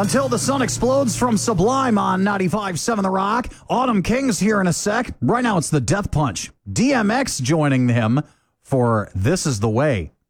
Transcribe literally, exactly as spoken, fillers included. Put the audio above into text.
Until the Sun Explodes from Sublime on ninety-five point seven The Rock. Autumn King's here in a sec. Right now it's the Death Punch. D M X joining him for This Is the Way.